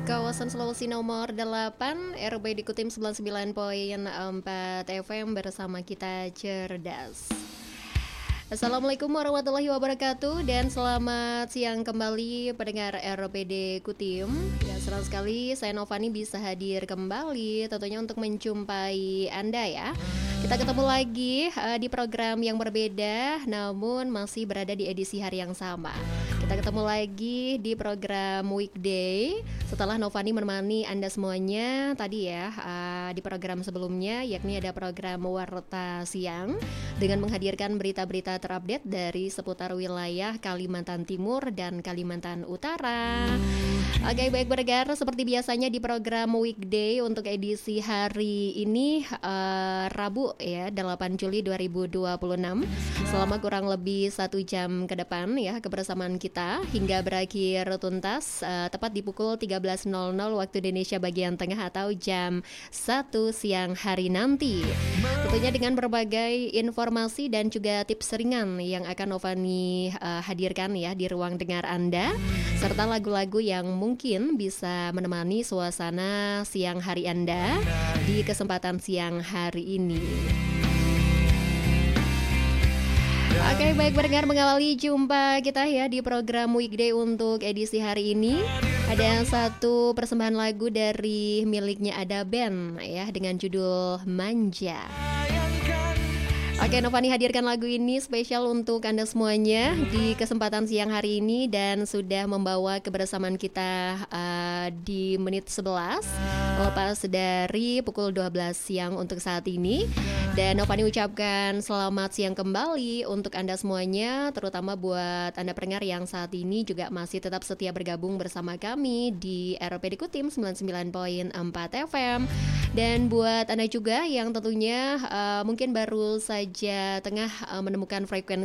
Kawasan Sulawesi nomor 8 RB di Kutim 99,4 FM bersama kita cerdas. Assalamualaikum warahmatullahi wabarakatuh dan selamat siang kembali pendengar RPD Kutim. Ya, senang sekali saya Novani bisa hadir kembali tentunya untuk menjumpai Anda ya. Kita ketemu lagi di program yang berbeda namun masih berada di edisi hari yang sama. Kita ketemu lagi di program Weekday setelah Novani menemani Anda semuanya tadi ya di program sebelumnya, yakni ada program Warta Siang dengan menghadirkan berita-berita terupdate dari seputar wilayah Kalimantan Timur dan Kalimantan Utara. Oke, baik bergar seperti biasanya di program Weekday untuk edisi hari ini Rabu ya 8 Juli 2026. Selama kurang lebih 1 jam ke depan ya kebersamaan kita hingga berakhir tuntas tepat di pukul 13.00 waktu Indonesia bagian tengah atau jam 1 siang hari nanti. Tentunya dengan berbagai informasi dan juga tips ringan yang akan Novani hadirkan ya di ruang dengar Anda serta lagu-lagu yang mungkin bisa menemani suasana siang hari Anda di kesempatan siang hari ini. Oke, baik berdengar mengawali jumpa kita ya di program Weekday untuk edisi hari ini. Ada satu persembahan lagu dari miliknya Ada Band ya dengan judul Manja. Oke, Novani hadirkan lagu ini spesial untuk Anda semuanya di kesempatan siang hari ini dan sudah membawa kebersamaan kita di menit 11 lepas dari pukul 12 siang untuk saat ini. Dan Novani ucapkan selamat siang kembali untuk Anda semuanya, terutama buat Anda pendengar yang saat ini juga masih tetap setia bergabung bersama kami di RPD Kutim 99,4 FM. Dan buat Anda juga yang tentunya mungkin baru saja tengah menemukan frekuensi